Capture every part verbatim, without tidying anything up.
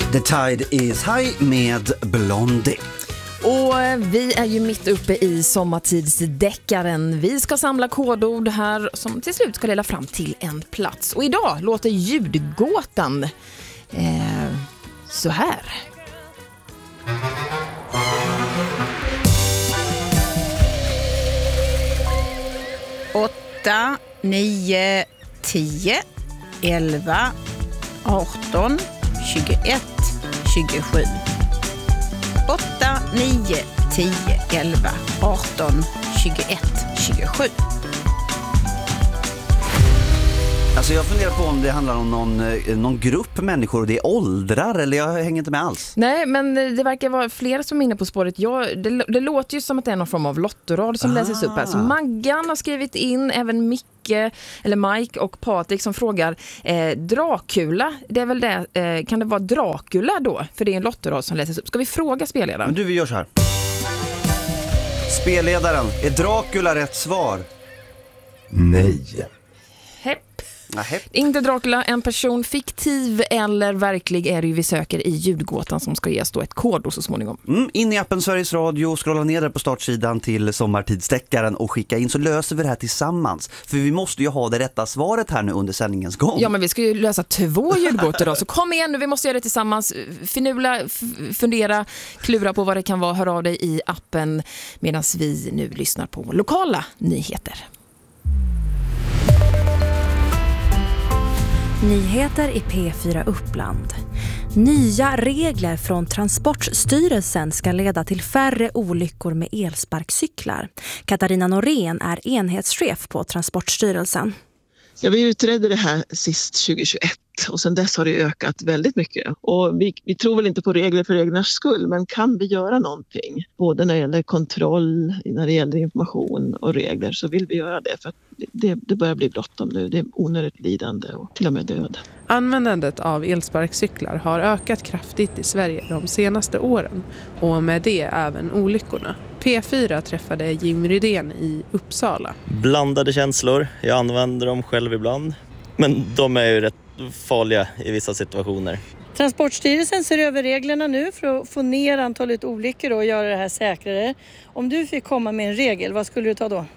The Tide is High med Blondie. Och vi är ju mitt uppe i sommartidsdeckaren. Vi ska samla kodord här som till slut ska leda fram till en plats. Och idag låter ljudgåtan eh, så här. åtta, nio, tio, elva, arton, tjugoett, tjugosju. åtta, nio, tio, elva, arton, tjugoett, tjugosju. Alltså jag funderar på om det handlar om någon, någon grupp människor och det är åldrar, eller jag hänger inte med alls. Nej, men det verkar vara flera som är inne på spåret. Jag, det, det låter ju som att det är någon form av lottorad som ah. läses upp här. Så Maggan har skrivit in, även Micke, eller Mike och Patrik som frågar eh, Dracula, det är väl det, eh, kan det vara Dracula då? För det är en lottorad som läses upp. Ska vi fråga spelledaren? Men du, vi gör så här. Spelledaren, är Dracula rätt svar? Nej. Hepp. Nähe. Inte Dracula, en person fiktiv eller verklig är det ju vi söker i ljudgåtan som ska ges då ett kodord så småningom. Mm, in i appen Sveriges Radio, scrolla ner där på startsidan till sommartidsdeckaren och skicka in så löser vi det här tillsammans. För vi måste ju ha det rätta svaret här nu under sändningens gång. Ja, men vi ska ju lösa två ljudgåtor då, så kom igen nu, vi måste göra det tillsammans. Finula, f- fundera, klura på vad det kan vara, hör av dig i appen medan vi nu lyssnar på lokala nyheter. Nyheter i P fyra Uppland. Nya regler från Transportstyrelsen ska leda till färre olyckor med elsparkcyklar. Katarina Norén är enhetschef på Transportstyrelsen. Ja, vi utredde det här sist tjugohundratjugoett och sedan dess har det ökat väldigt mycket. Och vi, vi tror väl inte på regler för reglernas skull, men kan vi göra någonting? Både när det gäller kontroll, när det gäller information och regler så vill vi göra det. För att det, det börjar bli bråttom nu. Det är onödigt lidande och till och med död. Användandet av elsparkcyklar har ökat kraftigt i Sverige de senaste åren och med det även olyckorna. P fyra träffade Jim Rydén i Uppsala. Blandade känslor. Jag använder dem själv ibland. Men de är ju rätt farliga i vissa situationer. Transportstyrelsen ser över reglerna nu för att få ner antalet olyckor och göra det här säkrare. Om du fick komma med en regel, vad skulle du ta då?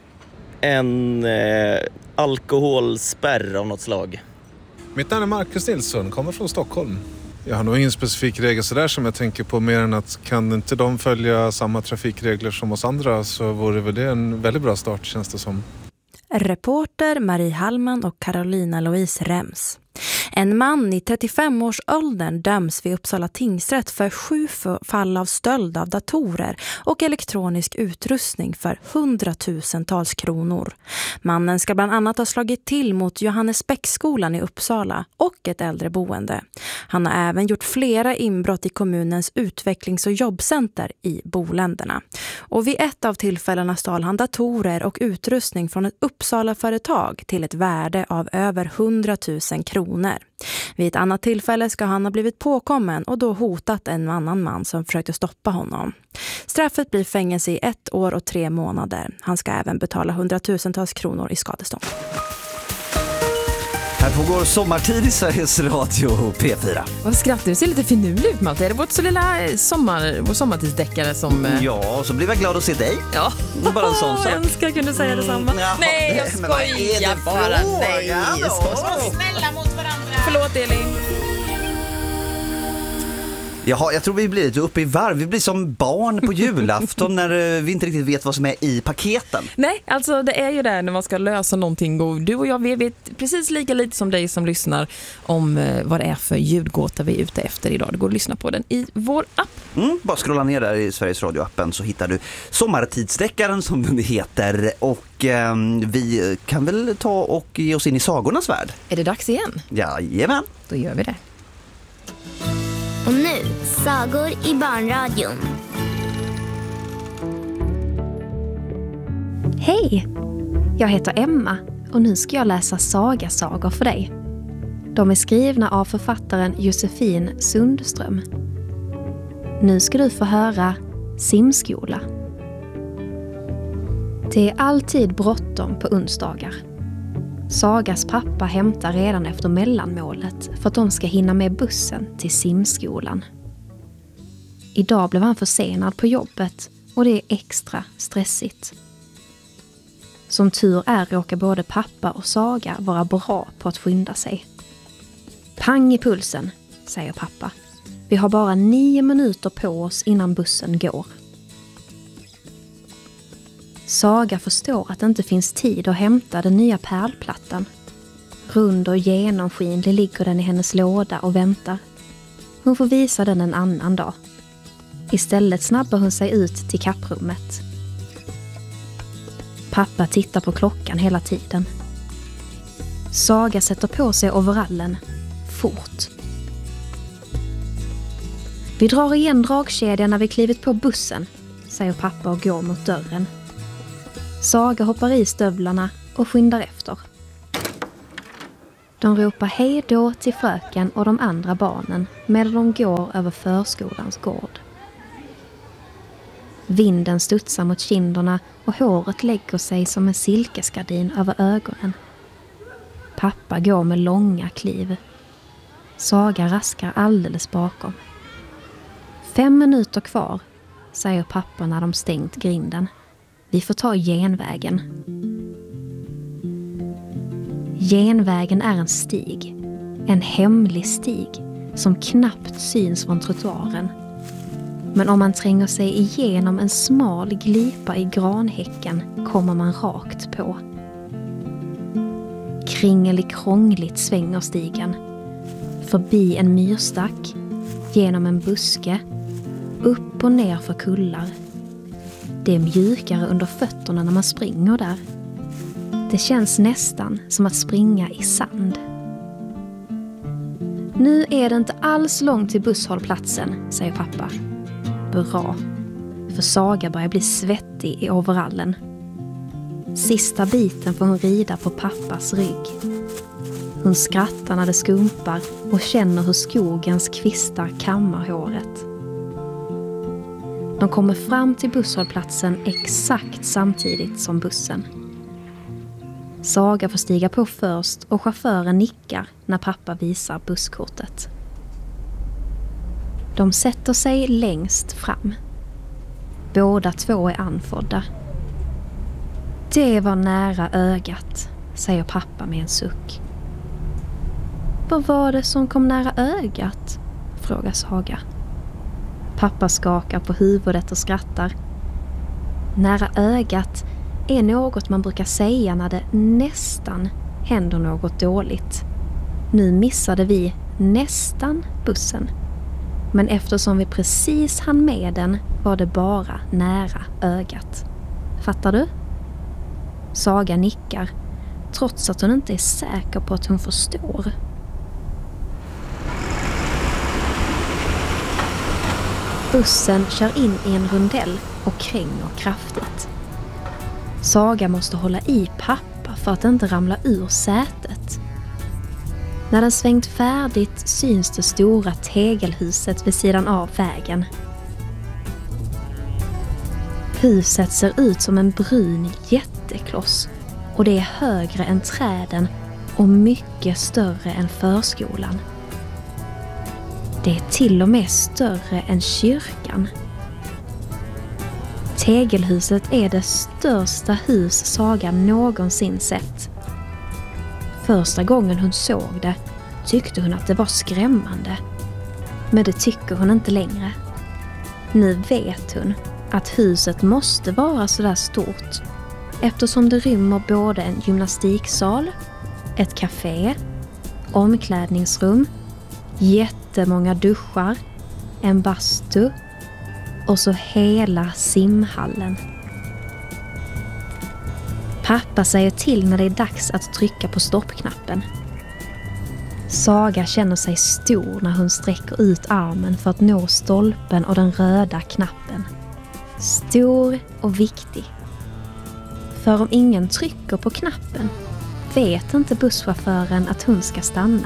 En eh, alkoholspärr av något slag. Mitt namn är Marcus Nilsson, kommer från Stockholm. Jag har nog ingen specifik regel så där som jag tänker på mer än att kan inte de följa samma trafikregler som oss andra så vore väl det en väldigt bra start känns det som. Reporter Marie Hallman och Carolina Louise Rems. En man i trettiofem-årsåldern döms vid Uppsala tingsrätt för sju fall av stöld av datorer och elektronisk utrustning för hundratusentals kronor. Mannen ska bland annat ha slagit till mot Johannesbäcksskolan i Uppsala och ett äldreboende. Han har även gjort flera inbrott i kommunens utvecklings- och jobbcenter i Boländerna. Och vid ett av tillfällena stal han datorer och utrustning från ett Uppsala-företag till ett värde av över hundratusen kronor. Vid ett annat tillfälle ska han ha blivit påkommen och då hotat en annan man som försökte stoppa honom. Straffet blir fängelse i ett år och tre månader. Han ska även betala hundratusentals kronor i skadestånd. Här pågår sommartid i Sveriges Radio P fyra. Vad skrattar du? Ser lite finurlig ut, Malte. Är det vårt så lilla sommar, vår sommartidsdeckare som... Ja, så blir jag glad att se dig. Ja. Bara en sån sak. Jag önskar jag kunde säga detsamma. Mm, jaha. Nej, jag skojar bara. Nej, jag skojar. Snälla mot varandra. Förlåt, Elin. Jaha, jag tror vi blir lite uppe i varv. Vi blir som barn på julafton när vi inte riktigt vet vad som är i paketen. Nej, alltså det är ju det när man ska lösa någonting. Och du och jag vi vet precis lika lite som dig som lyssnar om vad det är för ljudgåta vi är ute efter idag. Det går att lyssna på den i vår app. Mm, bara scrolla ner där i Sveriges Radio-appen så hittar du sommartidsdeckaren som den heter. Och eh, vi kan väl ta och ge oss in i sagornas värld. Är det dags igen? Jajamän. Då gör vi det. Och nu, sagor i barnradion. Hej! Jag heter Emma och nu ska jag läsa sagasagor för dig. De är skrivna av författaren Josefin Sundström. Nu ska du få höra Simskola. Det är alltid bråttom på onsdagar. Sagas pappa hämtar redan efter mellanmålet för att de ska hinna med bussen till simskolan. Idag blev han försenad på jobbet och det är extra stressigt. Som tur är råkar både pappa och Saga vara bra på att skynda sig. Pang i pulsen, säger pappa. Vi har bara nio minuter på oss innan bussen går. Saga förstår att det inte finns tid att hämta den nya pärlplattan. Rund och genomskinlig ligger den i hennes låda och väntar. Hon får visa den en annan dag. Istället snabbar hon sig ut till kapprummet. Pappa tittar på klockan hela tiden. Saga sätter på sig overallen. Fort. Vi drar igen dragkedjan när vi klivit på bussen, säger pappa och går mot dörren. Saga hoppar i stövlarna och skyndar efter. De ropar hej då till fröken och de andra barnen medan de går över förskolans gård. Vinden studsar mot kinderna och håret lägger sig som en silkesgardin över ögonen. Pappa går med långa kliv. Saga raskar alldeles bakom. Fem minuter kvar, säger pappa när de stängt grinden. Vi får ta genvägen. Genvägen är en stig. En hemlig stig som knappt syns från trottoaren. Men om man tränger sig igenom en smal glipa i granhäcken kommer man rakt på. Kringelikrångligt svänger stigen. Förbi en myrstack, genom en buske, upp och ner för kullar. Det är mjukare under fötterna när man springer där. Det känns nästan som att springa i sand. Nu är det inte alls långt till busshållplatsen, säger pappa. Bra, för Saga börjar bli svettig i overallen. Sista biten får hon rida på pappas rygg. Hon skrattar när det skumpar och känner hur skogens kvistar kammar håret. De kommer fram till busshållplatsen exakt samtidigt som bussen. Saga får stiga på först och chauffören nickar när pappa visar busskortet. De sätter sig längst fram. Båda två är anfodda. Det var nära ögat, säger pappa med en suck. Vad var det som kom nära ögat? Frågar Saga. Pappa skakar på huvudet och skrattar. Nära ögat är något man brukar säga när det nästan händer något dåligt. Nu missade vi nästan bussen. Men eftersom vi precis hann med den var det bara nära ögat. Fattar du? Saga nickar, trots att hon inte är säker på att hon förstår. Bussen kör in i en rundell och kränger kraftigt. Saga måste hålla i pappa för att inte ramla ur sätet. När den svängt färdigt syns det stora tegelhuset vid sidan av vägen. Huset ser ut som en brun jättekloss och det är högre än träden och mycket större än förskolan. Det är till och med större än kyrkan. Tegelhuset är det största hus Saga någonsin sett. Första gången hon såg det tyckte hon att det var skrämmande. Men det tycker hon inte längre. Nu vet hon att huset måste vara så där stort eftersom det rymmer både en gymnastiksal, ett café, omklädningsrum, jättemånga duschar, en bastu och så hela simhallen. Pappa säger till när det är dags att trycka på stoppknappen. Saga känner sig stor när hon sträcker ut armen för att nå stolpen och den röda knappen. Stor och viktig. För om ingen trycker på knappen vet inte busschauffören att hon ska stanna.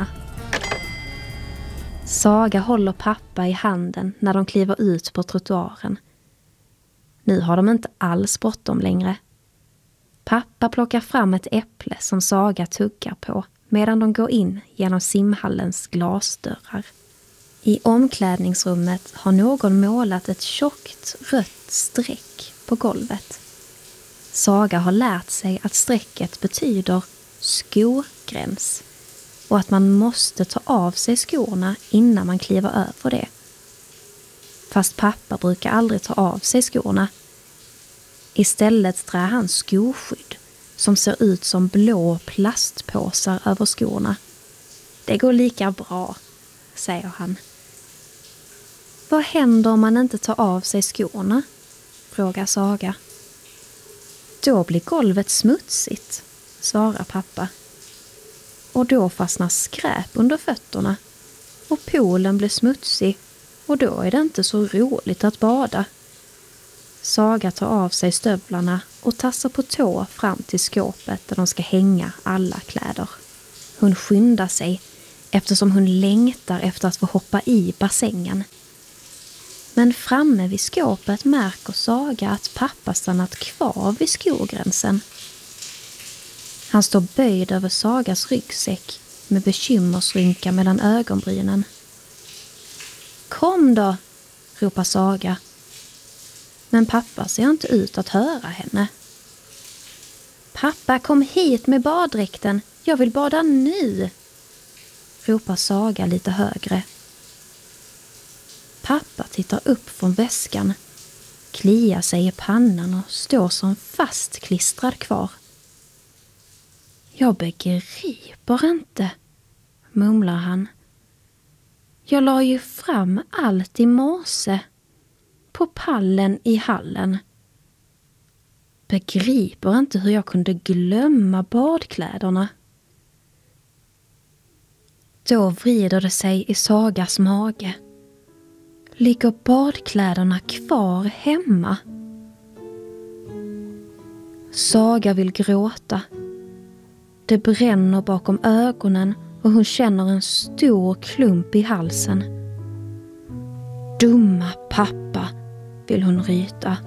Saga håller pappa i handen när de kliver ut på trottoaren. Nu har de inte alls bråttom längre. Pappa plockar fram ett äpple som Saga tuggar på medan de går in genom simhallens glasdörrar. I omklädningsrummet har någon målat ett tjockt rött streck på golvet. Saga har lärt sig att strecket betyder skogräns och att man måste ta av sig skorna innan man kliver över det. Fast pappa brukar aldrig ta av sig skorna. Istället trär han skoskydd som ser ut som blå plastpåsar över skorna. Det går lika bra, säger han. Vad händer om man inte tar av sig skorna? Frågar Saga. Då blir golvet smutsigt, svarar pappa. Och då fastnar skräp under fötterna. Och poolen blir smutsig och då är det inte så roligt att bada. Saga tar av sig stövlarna och tassar på tå fram till skåpet där de ska hänga alla kläder. Hon skyndar sig eftersom hon längtar efter att få hoppa i bassängen. Men framme vid skåpet märker Saga att pappa stannat kvar vid skogränsen. Han står böjd över Sagas ryggsäck med bekymmersrynka mellan ögonbrynen. Kom då, ropar Saga. Men pappa ser inte ut att höra henne. Pappa, kom hit med baddräkten. Jag vill bada nu, ropar Saga lite högre. Pappa tittar upp från väskan, kliar sig i pannan och står som fastklistrad kvar. Jag begriper inte, mumlar han. Jag la ju fram allt i morse på pallen i hallen. Begriper inte hur jag kunde glömma badkläderna. Då vrider det sig i Sagas mage. Ligger badkläderna kvar hemma? Saga vill gråta. Det bränner bakom ögonen och hon känner en stor klump i halsen. Dumma pappa, vill hon ryta.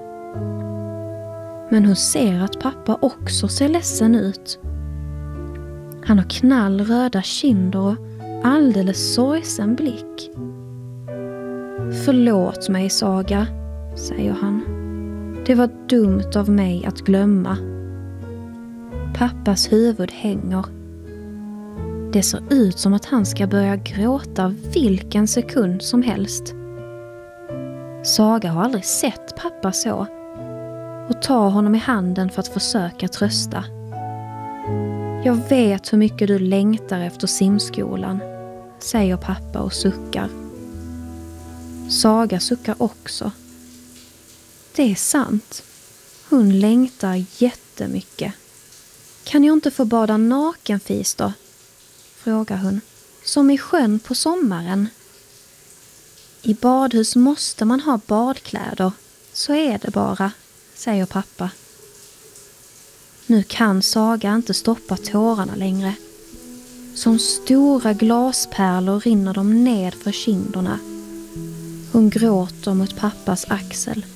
Men hon ser att pappa också ser ledsen ut. Han har knallröda kinder och alldeles sorgsen blick. Förlåt mig, Saga, säger han. Det var dumt av mig att glömma. Pappas huvud hänger. Det ser ut som att han ska börja gråta vilken sekund som helst. Saga har aldrig sett pappa så och tar honom i handen för att försöka trösta. Jag vet hur mycket du längtar efter simskolan, säger pappa och suckar. Saga suckar också. Det är sant. Hon längtar jättemycket. Kan jag inte få bada nakenfis då? Frågar hon. Som i sjön på sommaren. I badhus måste man ha badkläder. Så är det bara, säger pappa. Nu kan Saga inte stoppa tårarna längre. Som stora glaspärlor rinner de ned för kinderna. Hon gråter mot pappas axel.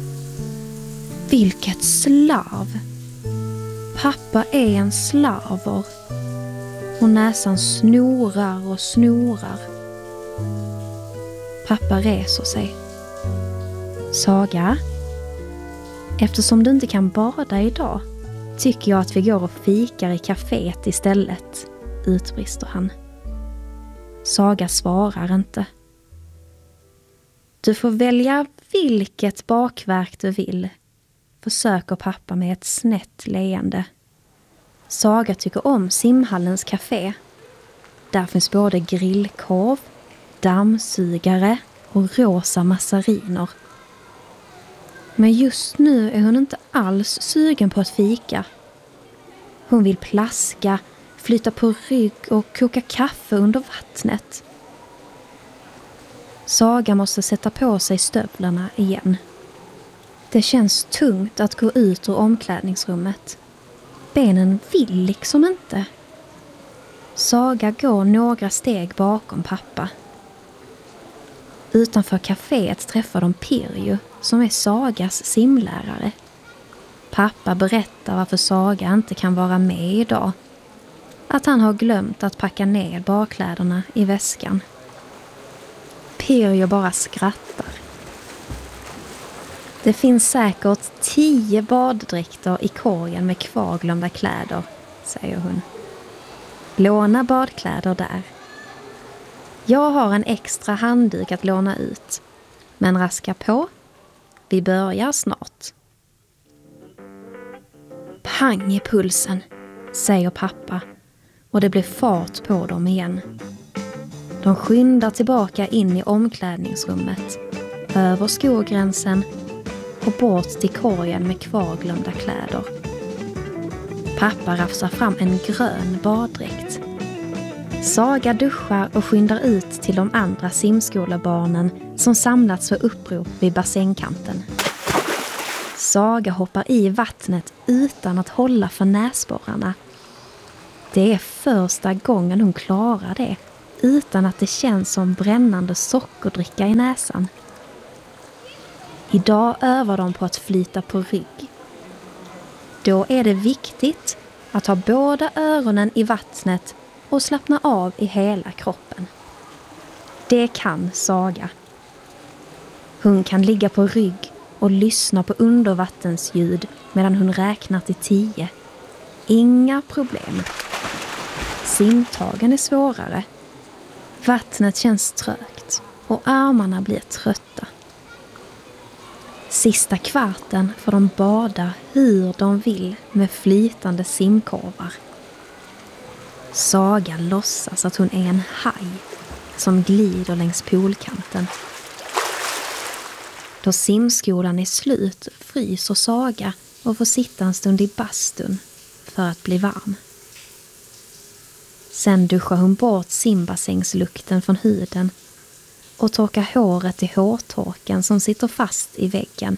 Vilket slarv! Pappa är en slarver. Och näsan snorar och snorar. Pappa reser sig. Saga, eftersom du inte kan bada idag tycker jag att vi går och fikar i kaféet istället, utbrister han. Saga svarar inte. Du får välja vilket bakverk du vill, försöker pappa med ett snett leende. Saga tycker om simhallens café. Där finns både grillkorv, dammsugare och rosa massariner. Men just nu är hon inte alls sugen på att fika. Hon vill plaska, flytta på rygg och koka kaffe under vattnet. Saga måste sätta på sig stövlarna igen. Det känns tungt att gå ut ur omklädningsrummet. Benen vill liksom inte. Saga går några steg bakom pappa. Utanför kaféet träffar de Pirjo som är Sagas simlärare. Pappa berättar varför Saga inte kan vara med idag. Att han har glömt att packa ner badkläderna i väskan. Pirjo bara skrattar. Det finns säkert tio baddräkter i korgen med kvarglömda kläder, säger hon. Låna badkläder där. Jag har en extra handduk att låna ut. Men raska på. Vi börjar snart. Pang i pulsen, säger pappa. Och det blir fart på dem igen. De skyndar tillbaka in i omklädningsrummet. Över skogränsen och bort till korgen med kvarglömda kläder. Pappa rafsar fram en grön baddräkt. Saga duschar och skyndar ut till de andra simskolebarnen som samlats för upprop vid bassängkanten. Saga hoppar i vattnet utan att hålla för näsborrarna. Det är första gången hon klarar det utan att det känns som brännande sockerdricka i näsan. Idag övar de på att flyta på rygg. Då är det viktigt att ha båda öronen i vattnet och slappna av i hela kroppen. Det kan Saga. Hon kan ligga på rygg och lyssna på undervattensljud medan hon räknar till tio. Inga problem. Simtagen är svårare. Vattnet känns trögt och armarna blir trötta. Sista kvarten får de bada hur de vill med flytande simkorvar. Saga låtsas att hon är en haj som glider längs poolkanten. Då simskolan är slut fryser Saga och får sitta en stund i bastun för att bli varm. Sen duschar hon bort simbassängslukten från huden och torkar håret i hårtorken som sitter fast i väggen.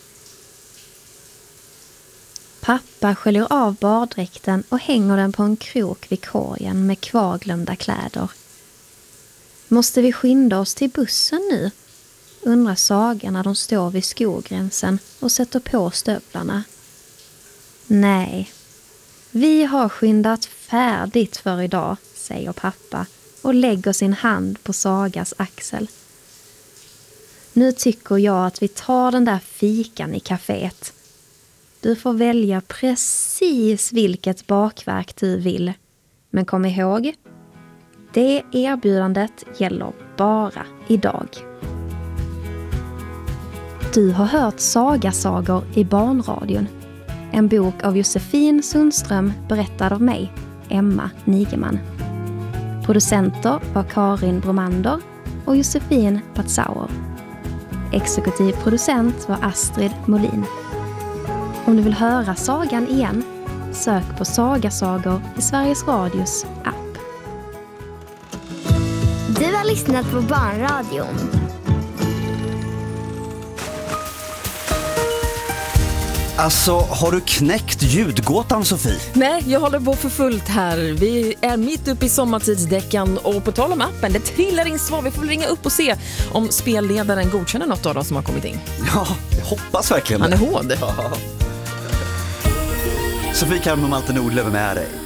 Pappa sköljer av baddräkten och hänger den på en krok vid korgen med kvarglömda kläder. Måste vi skynda oss till bussen nu? Undrar Saga när de står vid skogränsen och sätter på stövlarna. Nej, vi har skyndat färdigt för idag, säger pappa och lägger sin hand på Sagas axel. Nu tycker jag att vi tar den där fikan i kaféet. Du får välja precis vilket bakverk du vill. Men kom ihåg, det erbjudandet gäller bara idag. Du har hört Sagasagor i barnradion. En bok av Josefin Sundström berättad av mig, Emma Nigeman. Producenter var Karin Bromander och Josefin Patzauer. Exekutiv producent var Astrid Molin. Om du vill höra sagan igen, sök på Sagasagor i Sveriges Radios app. Du har lyssnat på Barnradion. Alltså, har du knäckt ljudgåtan, Sofie? Nej, jag håller på för fullt här. Vi är mitt uppe i sommartidsdäckan och på tal om appen, det trillar in svar. Vi får ringa upp och se om spelledaren godkänner något av dem som har kommit in. Ja, jag hoppas verkligen. Han är hård. Ja. Sofie Kalm och Malte Nordlöf med dig.